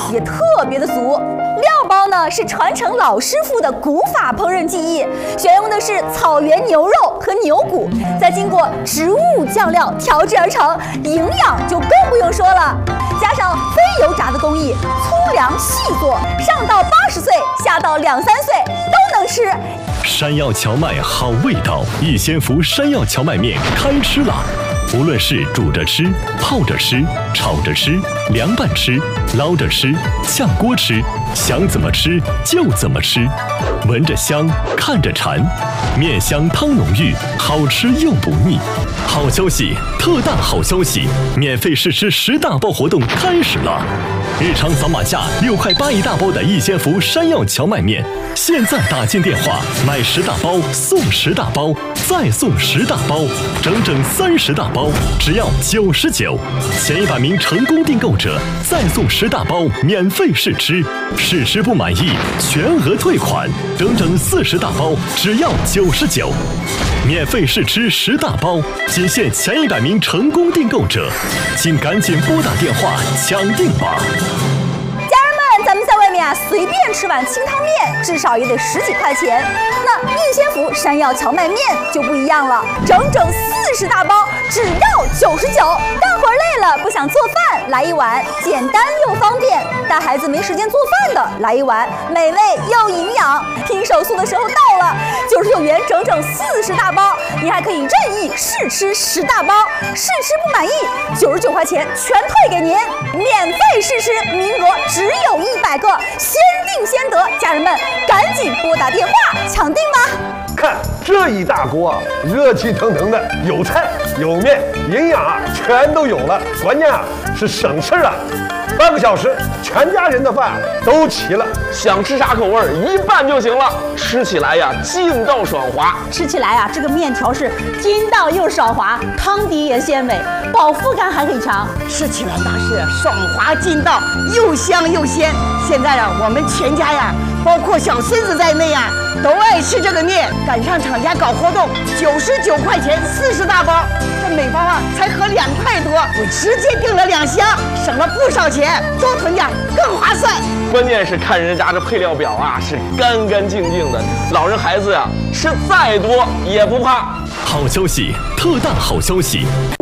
也特别的俗。料包呢是传承老师傅的古法烹饪技艺，选用的是草原牛肉和牛骨，再经过植物酱料调制而成，营养就更不用说了。加上非油炸的工艺，粗粮细做，上到80岁，下到2、3岁都能吃。 山药荞麦好味道，逸仙福山药荞麦面开吃了。无论是煮着吃、泡着吃、炒着吃、凉拌吃、捞着吃、炝锅吃，想怎么吃就怎么吃，闻着香，看着馋，面香汤浓郁，好吃又不腻。好消息，特大好消息！免费试吃10大包活动开始了。日常扫码价6块8一大包的逸仙福山药荞麦面，现在打进电话买10大包送10大包，再送10大包，整整30大包，只要99。前100名成功订购者再送10大包免费试吃，试吃不满意全额退款，整整40大包，只要99。免费试吃10大包，仅限前100名成功订购者，请赶紧拨打电话抢订吧！ 家人们，咱们在外面啊，随便吃碗清汤面，至少也得10几块钱。那逸仙福山药荞麦面就不一样了，整整40大包，只要99。干活累了不想做饭，来一碗简单又方便；带孩子没时间做饭的，来一碗美味又营养。拼手速的时候到了，99元整整40大包，你还可以任意试吃10大包，试吃不满意，99块钱全退给您，免费试吃，名额只有100个，先定先得。家人们，赶紧拨打电话抢订吧！ 看这一大锅啊，热气腾腾的，有菜有面，营养啊全都有了，关键啊是省事啊。半个小时，全家人的饭都齐了， 想吃啥口味一拌就行了，吃起来呀劲道爽滑。 吃起来啊，这个面条是筋道又少滑，汤底也鲜美，饱腹感还很强。 吃起来那是爽滑劲道，又香又鲜。现在啊，我们全家呀，包括小孙子在内啊，都爱吃这个面。赶上厂家搞活动，99块钱40大包，这每包啊才合2块多，我直接订了2箱，省了不少钱，多囤点更划算。 关键是看人家这配料表啊，是干干净净的，老人孩子呀吃再多也不怕。 好消息，特大好消息！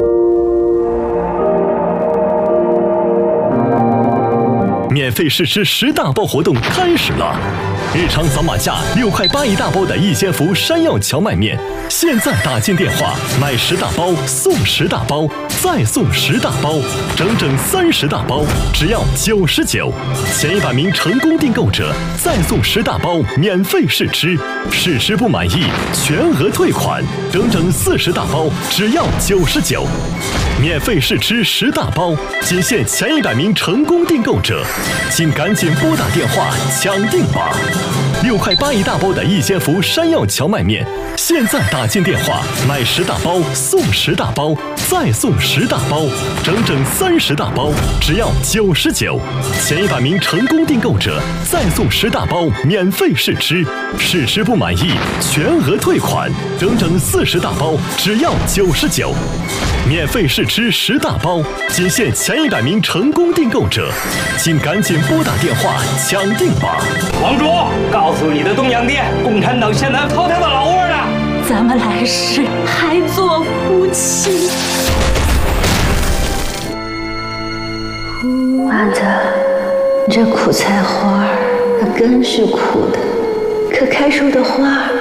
免费试吃10大包活动开始了。日常扫码价6块8一大包的逸仙福山药荞麦面，现在打进电话买10大包送10大包，再送10大包，整整30大包，只要99。前100名成功订购者再送10大包免费试吃，试吃不满意全额退款，整整40大包，只要99。免费试吃10大包，仅限前100名成功订购者，请赶紧拨打电话抢订吧！6块8一大包的逸仙福山药荞麦面，现在打进电话买10大包送10大包，再送10大包，整整30大包，只要99。前100名成功订购者再送10大包免费试吃，试吃不满意全额退款，整整40大包，只要99。免费试吃10大包，仅限前100名成功订购者，请赶紧拨打电话抢订吧！ 王主，告诉你的东洋店，共产党现在淘汰的老窝了， 咱们来世还做夫妻。 妈的，这苦菜花儿，它根是苦的，可开出的花儿